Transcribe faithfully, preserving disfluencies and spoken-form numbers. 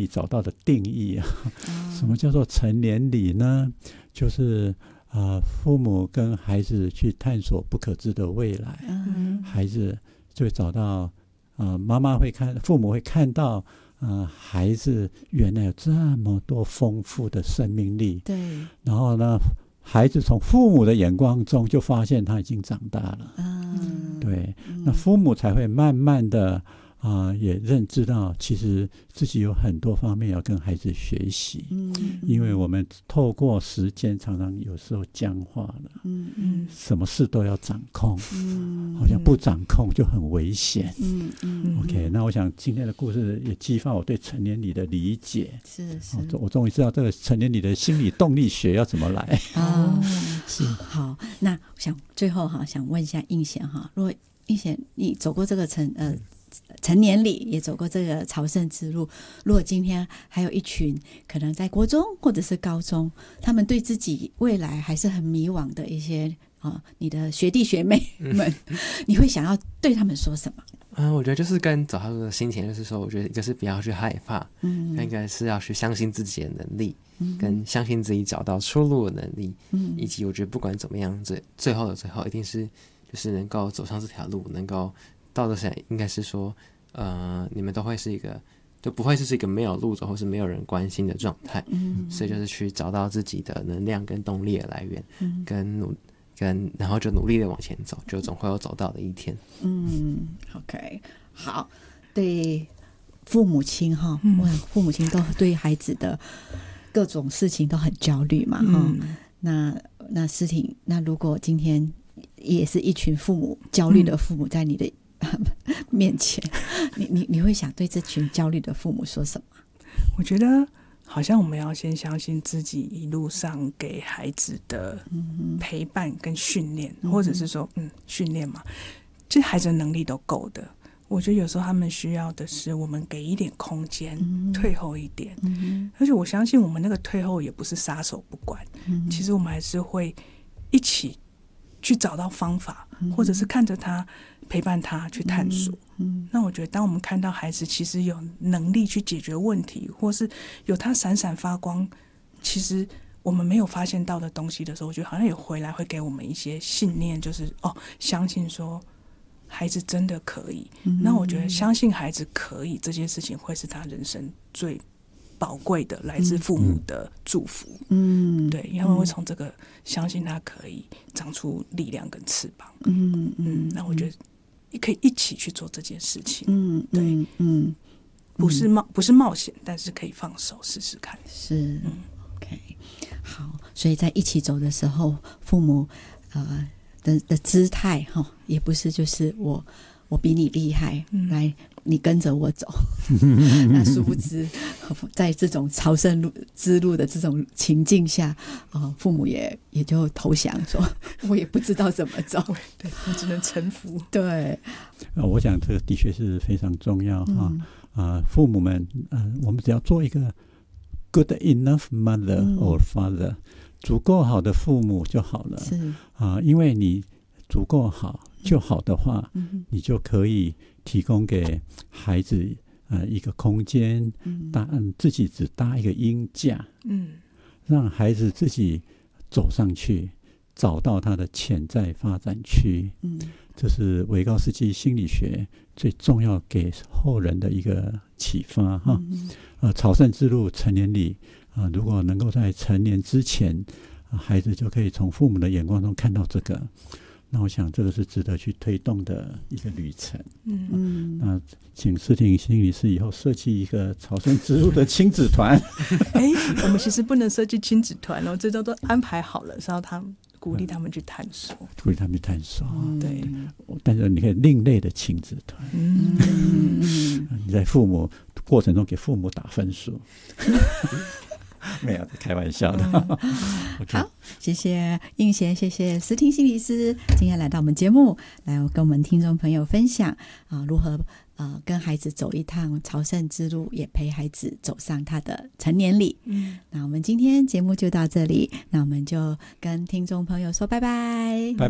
找到的定义啊。什么叫做成年礼呢？就是呃，父母跟孩子去探索不可知的未来，嗯、孩子就会找到，呃，妈妈会看，父母会看到，呃，孩子原来有这么多丰富的生命力， 对， 然后呢，孩子从父母的眼光中就发现他已经长大了， 嗯， 对，那父母才会慢慢的。啊、呃，也认知到其实自己有很多方面要跟孩子学习，嗯，因为我们透过时间常常有时候僵化了，嗯嗯，什么事都要掌控，嗯，好像不掌控就很危险，嗯嗯 ，OK， 那我想今天的故事也激发我对成年礼的理解， 是是， 我, 我终于知道这个成年礼的心理动力学要怎么来哦，是好，那想最后哈，想问一下映贤哈，如果映贤你走过这个成呃。成年礼也走过这个朝圣之路，如果今天还有一群可能在国中或者是高中，他们对自己未来还是很迷惘的一些、呃、你的学弟学妹们、嗯、你会想要对他们说什么？ 嗯，我觉得就是跟走他的心情，就是说我觉得一个是不要去害怕，嗯，那一个是要去相信自己的能力、嗯、跟相信自己找到出路的能力、嗯、以及我觉得不管怎么样最最后的最后一定是就是能够走上这条路，能够到的时候应该是说呃，你们都会是一个就不会是一个没有路走或是没有人关心的状态、嗯、所以就是去找到自己的能量跟动力的来源、嗯、跟努跟然后就努力的往前走，就总会有走到的一天。 嗯 OK 好，对父母亲哈、嗯，父母亲都对孩子的各种事情都很焦虑嘛哈、嗯，那那思婷，那如果今天也是一群父母焦虑的父母在你的、嗯面前，你你你会想对这群焦虑的父母说什么？ 我觉得好像我们要先相信自己一路上给孩子的陪伴跟训练、嗯，或者是说，嗯，训练嘛，这孩子的能力都够的。我觉得有时候他们需要的是我们给一点空间、嗯，退后一点、嗯。而且我相信我们那个退后也不是撒手不管，嗯、其实我们还是会一起去找到方法，嗯、或者是看着他。陪伴他去探索、嗯嗯、那我觉得当我们看到孩子其实有能力去解决问题，或是有他闪闪发光其实我们没有发现到的东西的时候，我觉得好像也回来会给我们一些信念，就是哦，相信说孩子真的可以、嗯、那我觉得相信孩子可以这件事情会是他人生最宝贵的来自父母的祝福。嗯，对，因为他们会从这个相信他可以长出力量跟翅膀。嗯嗯，那我觉得也可以一起去做这件事情。嗯，对，嗯，不是冒不是冒险，但是可以放手试试看。 是，嗯 ，OK， 好，所以在一起走的时候，父母呃的的姿态哈、哦，也不是就是我我比你厉害，嗯、来你跟着我走。那殊不知，在这种朝圣路之路的这种情境下，呃、父母也也就投降，说我也不知道怎么走， 对，我只能臣服。 对， 呃，我想这个的确是非常重要哈。嗯呃、父母们，呃，我们只要做一个 good enough mother or father，、嗯、足够好的父母就好了。是啊、呃，因为你足够好就好的话、嗯，你就可以提供给孩子呃一个空间，搭、嗯、自己只搭一个鹰架，嗯，让孩子自己走上去，找到他的潜在发展区。嗯，这是维高斯基心理学最重要给后人的一个启发哈。嗯、呃，朝圣之路成年礼啊、呃，如果能够在成年之前、呃，孩子就可以从父母的眼光中看到这个。那我想这个是值得去推动的一个旅程。嗯嗯，那请思婷心理师以后设计一个朝圣之路的亲子团。 哎、欸，我们其实不能设计亲子团哦，这都都安排好了，是要他们鼓励他们去探索， 鼓励他们去探索。 嗯、对， 但是你可以另类的亲子团。嗯嗯，你在父母过程中给父母打分数。没有，开玩笑的。嗯、 okay. 好，谢谢映贤，谢谢思婷心理师，今天来到我们节目，来跟我们听众朋友分享啊，如何呃跟孩子走一趟朝圣之路，也陪孩子走上他的成年礼。嗯，那我们今天节目就到这里，那我们就跟听众朋友说拜拜。拜拜。